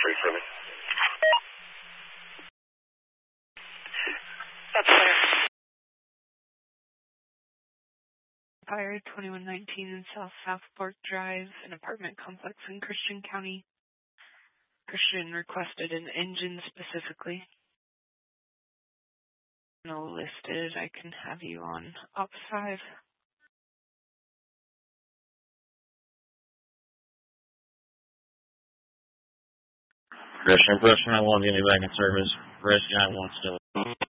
street for me. That's clear. Fire 2119 in South Fork Drive, an apartment complex in Christian County. Christian requested an engine specifically. No listed. I can have you on op 5. Christian, push 911, get me back in service. Rest 911 still.